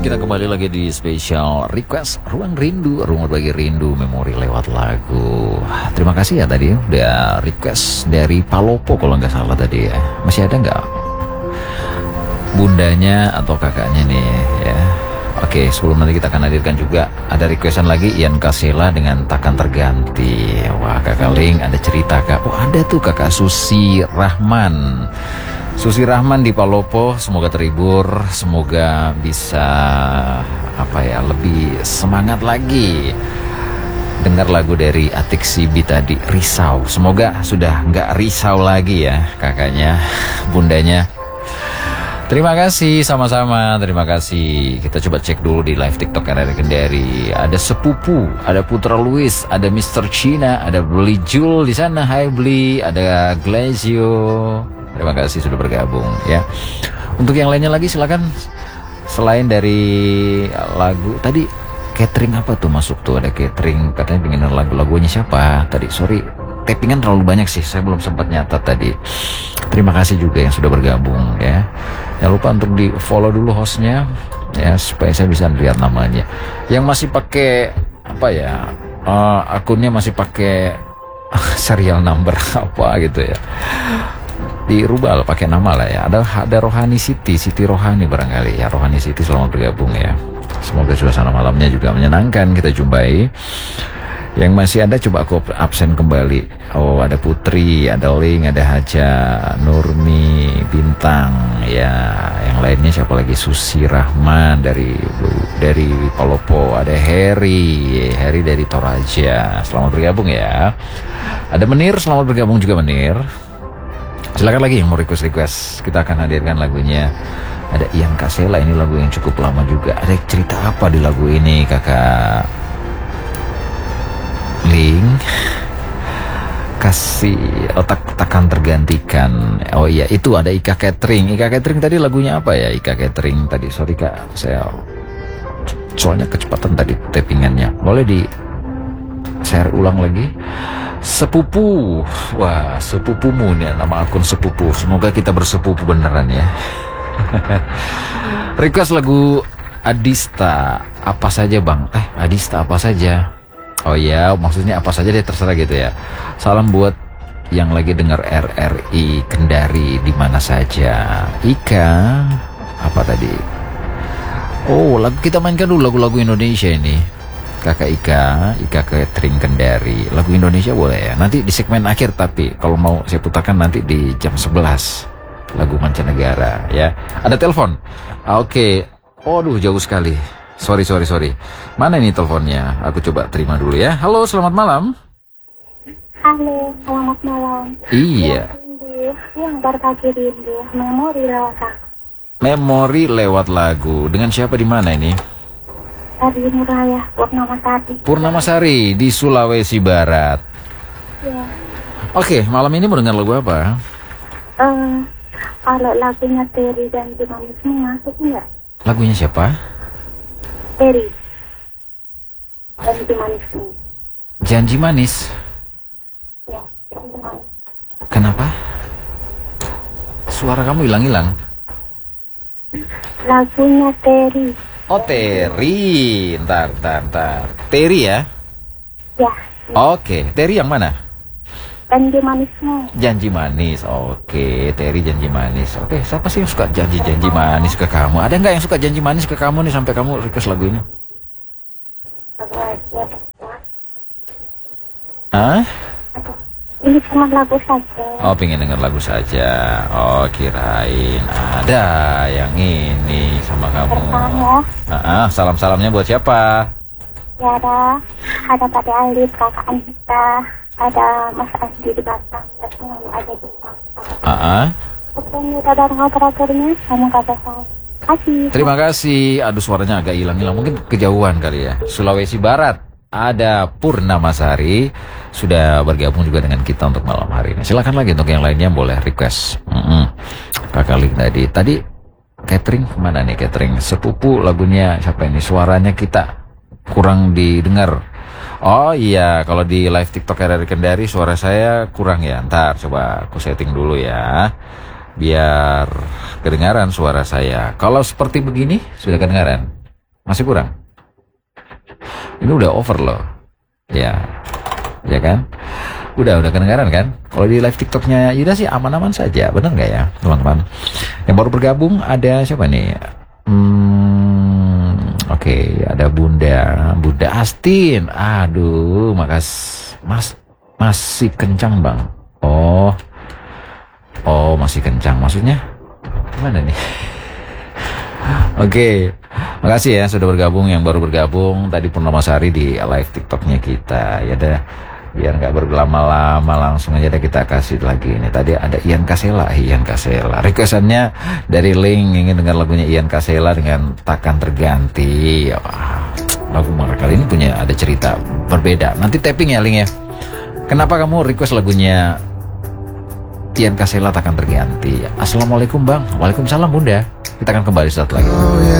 kita kembali lagi di spesial request Ruang Rindu, Ruang Berbagi Rindu, memori lewat lagu. Terima kasih ya tadi udah request dari Palopo kalau nggak salah tadi ya. Masih ada nggak bundanya atau kakaknya nih ya? Oke, sebelum nanti kita akan hadirkan juga ada requestan lagi Ian Kasela dengan Takkan Terganti. Wah, kakak Ling ada cerita kak. Oh ada tuh kakak Susi Rahman. Susi Rahman di Palopo, semoga terhibur, semoga bisa lebih semangat lagi dengar lagu dari Atik Sibi tadi, Risau. Semoga sudah nggak risau lagi ya kakaknya, bundanya. Terima kasih, sama-sama, terima kasih. Kita coba cek dulu di live TikTok RRI Kendari. Ada Sepupu, ada Putra Luis, ada Mr. China, ada Beli Jul di sana. Hai Beli, ada Glazio. Terima kasih sudah bergabung ya. Untuk yang lainnya lagi silakan. Selain dari lagu tadi, catering apa tuh masuk tuh? Ada catering katanya pengen lagu-lagunya siapa tadi? Sorry, tappingan terlalu banyak sih, saya belum sempat nyatat tadi. Terima kasih juga yang sudah bergabung ya. Jangan lupa untuk di follow dulu hostnya ya, supaya saya bisa lihat namanya. Yang masih pakai akunnya masih pakai serial number apa gitu ya, dirubah lah, pakai nama lah ya. Ada Rohani Siti Rohani barangkali ya. Rohani Siti selamat bergabung ya. Semoga suasana malamnya juga menyenangkan kita jumpai. Yang masih ada coba aku absen kembali. Oh ada Putri, ada Ling, ada Haja, Nurmi, Bintang ya. Yang lainnya siapa lagi? Susi Rahman dari Palopo. Ada Harry dari Toraja. Selamat bergabung ya. Ada Menir, selamat bergabung juga Menir. Silakan lagi yang mau request, kita akan hadirkan lagunya. Ada Ian Kasela, ini lagu yang cukup lama juga. Ada cerita apa di lagu ini kakak Ling? Kasih takkan tergantikan. Oh iya, itu ada Ika Catering. Ika Catering tadi lagunya apa ya? Ika Catering tadi, sorry kak, saya soalnya kecepatan tadi tappingannya. Boleh di share ulang lagi? Sepupu. Wah, sepupumu nih nama akun Sepupu. Semoga kita bersepupu beneran ya. Request lagu Adista apa saja bang? Adista apa saja? Oh ya, maksudnya apa saja deh, terserah gitu ya. Salam buat yang lagi dengar RRI Kendari di mana saja. Ika apa tadi? Oh, kita mainkan dulu lagu-lagu Indonesia ini. Kakak Ika Catering Kendari. Lagu Indonesia boleh ya. Nanti di segmen akhir, tapi kalau mau saya putarkan nanti di jam 11. Lagu mancanegara ya. Ada telepon. Oke. Aduh, jauh sekali. Sorry. Mana ini teleponnya? Aku coba terima dulu ya. Halo, selamat malam. Halo, selamat malam. Iya. Yang berbagi rindu, memori lewat lagu. Memori lewat lagu. Dengan siapa di mana ini? Dari Nuraya, Purnamasari. Purnamasari di Sulawesi Barat. Ya. Oke, malam ini mau dengar lagu apa? Kalau lagunya Terry dan Manis ini masuk enggak? Lagunya siapa? Terry dan Manis ini. Janji Manis. Ya, Janji Manis. Kenapa? Suara kamu hilang-hilang. Lagunya Terry. Oh Terry, ntar. Terry ya? Ya. Oke, Terry yang mana? Janji Manisnya. Janji Manis, oke. Terry Janji Manis. Oke, siapa sih yang suka janji manis ke kamu? Ada nggak yang suka janji manis ke kamu nih sampai kamu request lagu ini? Hah? Ini cuma lagu saja. Oh, pengen denger lagu saja. Oh, kirain ada yang ini sama kamu. Pertama. Salam-salamnya buat siapa? Ya ada Pak Alif, kakak Anita, ada Mas Asdi di Batam, dan ada di Batam. Pokoknya udah bareng operatornya, kamu kata saya. Terima kasih. Aduh, suaranya agak hilang-hilang, mungkin kejauhan kali ya. Sulawesi Barat. Ada Purnamasari sudah bergabung juga dengan kita untuk malam hari ini. Silakan lagi untuk yang lainnya boleh request. Kakak Ling tadi catering kemana nih catering? Sepupu lagunya siapa ini? Suaranya kita kurang didengar. Oh iya, kalau di live TikTok RRI Kendari suara saya kurang ya. Ntar coba aku setting dulu ya, biar kedengaran suara saya. Kalau seperti begini sudah kedengaran. Masih kurang? Ini udah over loh. Ya kan? Udah kedengaran kan? Kalau di live TikToknya Yuda sih aman-aman saja, bener nggak ya teman-teman? Yang baru bergabung ada siapa nih? Oke, ada Bunda Astin. Aduh, masih kencang bang. Oh, masih kencang. Maksudnya gimana nih? Oke, makasih ya sudah bergabung. Yang baru bergabung tadi Purnomasari di live TikToknya kita. Ya dah, biar nggak berlama-lama langsung aja deh kita kasih lagi. Ini tadi ada Ian Kasela. Requestannya dari Link ingin dengar lagunya Ian Kasela dengan Takkan Terganti. Wah, lagu mereka kali ini punya ada cerita berbeda. Nanti tapping ya Link ya. Kenapa kamu request lagunya Ian Kasela Takkan Terganti? Assalamualaikum bang. Waalaikumsalam Bunda. Kita akan kembali saat lagi.